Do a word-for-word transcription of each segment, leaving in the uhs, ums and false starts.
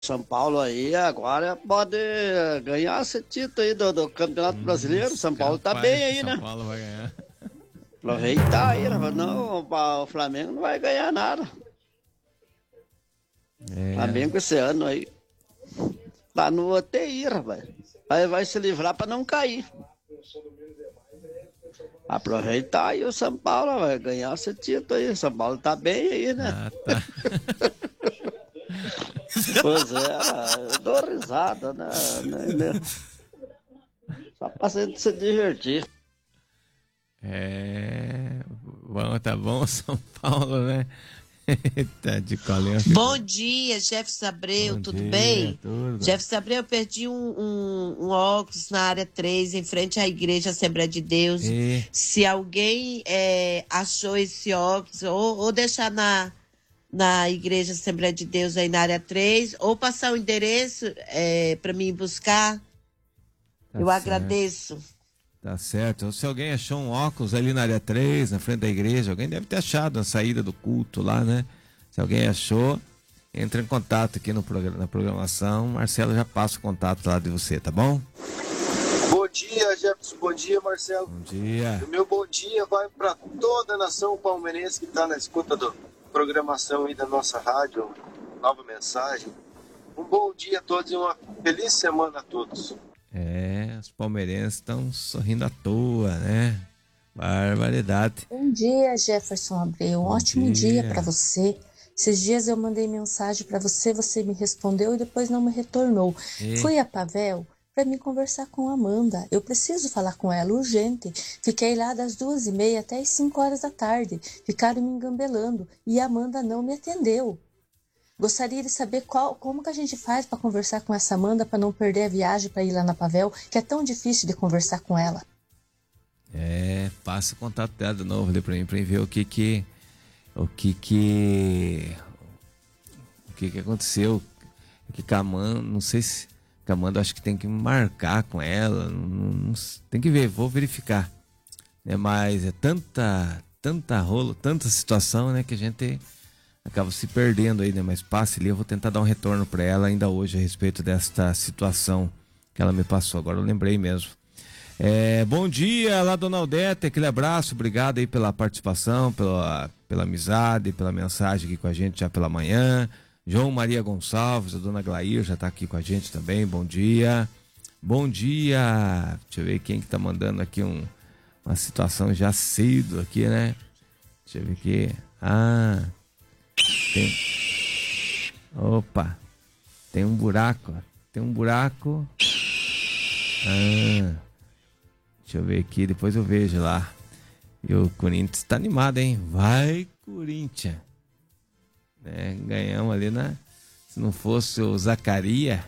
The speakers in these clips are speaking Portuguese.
São Paulo aí agora pode ganhar esse título aí do, do Campeonato Hum, Brasileiro. São Paulo tá capaz bem que aí, São né? Paulo vai ganhar. Aproveitar aí, rapaz. Não, o Flamengo não vai ganhar nada. É, Flamengo esse ano aí tá no U T I, rapaz. Aí vai se livrar pra não cair. Aproveitar aí o São Paulo, vai ganhar esse título aí. São Paulo tá bem aí, né? ah, tá. Pois é, eu dou risada, né? né, né? Só pra gente se divertir. É, bom, tá bom, São Paulo, né? Tá de colinha. Bom dia, Jefferson Abreu, Bom tudo dia, bem? tudo. Jefferson Abreu, eu perdi um, um, um óculos na área três, em frente à Igreja Assembleia de Deus. E... Se alguém é, achou esse óculos, ou, ou deixar na, na Igreja Assembleia de Deus aí na área três, ou passar o endereço é, para mim buscar, Tá eu certo. agradeço. Tá certo. Ou se alguém achou um óculos ali na área três, na frente da igreja, alguém deve ter achado na saída do culto lá, né? Se alguém achou, entra em contato aqui no programa, na programação. Marcelo já passa o contato lá de você, tá bom? Bom dia, Jefferson. Bom dia, Marcelo. Bom dia. O meu bom dia vai para toda a nação palmeirense que está na escuta da programação aí da nossa rádio. Nova mensagem. Um bom dia a todos e uma feliz semana a todos. É, os palmeirenses estão sorrindo à toa, né? Barbaridade. Bom dia, Jefferson Abreu. Um Bom ótimo dia. dia para você. Esses dias eu mandei mensagem para você, você me respondeu e depois não me retornou. E... Fui a Pavel para me conversar com a Amanda. Eu preciso falar com ela, urgente. Fiquei lá das duas e meia até as cinco horas da tarde. Ficaram me engambelando e a Amanda não me atendeu. Gostaria de saber qual, como que a gente faz para conversar com essa Amanda para não perder a viagem para ir lá na Pavel, que é tão difícil de conversar com ela. É, passa o contato dela de novo ali pra mim, pra mim ver o que que o que que o que que aconteceu, que com a Amanda, não sei se com a Amanda, acho que tem que marcar com ela, não, não, tem que ver, vou verificar, né? Mas é tanta, tanta rolo, tanta situação, né, que a gente acaba se perdendo aí, né? Mas passe ali, eu vou tentar dar um retorno pra ela ainda hoje a respeito desta situação que ela me passou, agora eu lembrei mesmo. É, bom dia lá, dona Aldete, aquele abraço, obrigado aí pela participação, pela, pela amizade, pela mensagem aqui com a gente já pela manhã. João Maria Gonçalves, a dona Glair já tá aqui com a gente também, bom dia. Bom dia, deixa eu ver quem que tá mandando aqui um, uma situação já cedo aqui, né? Deixa eu ver aqui, ah, tem, opa, tem um buraco, tem um buraco, ah... Deixa eu ver aqui, depois eu vejo lá. E o Corinthians tá animado, hein? Vai, Corinthians! É, ganhamos ali na... Se não fosse o Zacaria...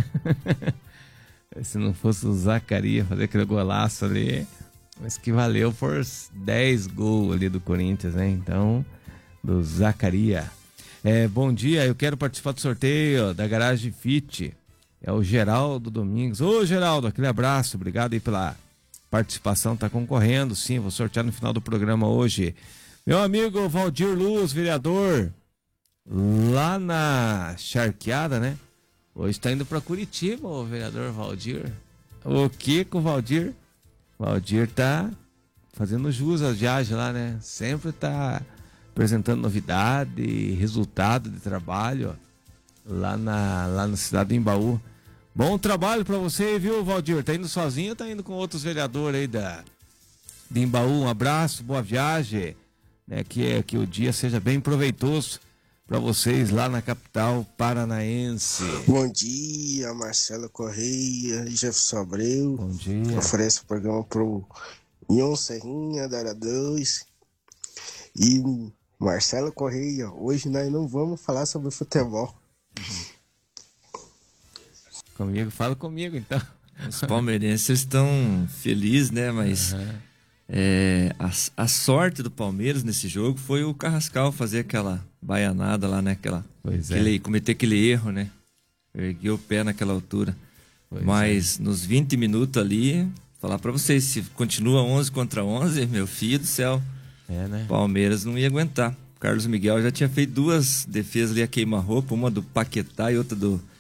Se não fosse o Zacaria fazer aquele golaço ali... Mas que valeu por dez gols ali do Corinthians, né? Então, do Zacaria. É, bom dia, eu quero participar do sorteio da Garagem Fit. É o Geraldo Domingos. Ô, Geraldo, aquele abraço. Obrigado aí pela... participação, tá concorrendo, sim, vou sortear no final do programa hoje. Meu amigo Valdir Luz, vereador, lá na Charqueada, né? Hoje tá indo para Curitiba, o vereador Valdir. O Kiko Valdir. Valdir tá fazendo jus à viagem lá, né? Sempre tá apresentando novidade, resultado de trabalho, ó, lá na, lá na cidade de Embaú. Bom trabalho pra você, viu, Valdir? Tá indo sozinho ou tá indo com outros vereadores aí da, de Embaú? Um abraço, boa viagem, né? Que, que o dia seja bem proveitoso pra vocês lá na capital paranaense. Bom dia, Marcelo Correia, Jefferson Abreu. Bom dia. Ofereço o programa pro Ion Serrinha, da Área dois. E Marcelo Correia, hoje nós não vamos falar sobre futebol. Comigo, fala comigo então. Os palmeirenses estão felizes, né? Mas uhum. é, a, a sorte do Palmeiras nesse jogo foi o Carrascal fazer aquela baianada lá, né? Aquela, pois aquele, é. Cometer aquele erro, né? Ergueu o pé naquela altura. Pois mas é. Nos vinte minutos ali, falar pra vocês, se continua onze contra onze, meu filho do céu, é, né? Palmeiras não ia aguentar. Carlos Miguel já tinha feito duas defesas ali a queima-roupa, uma do Paquetá e outra do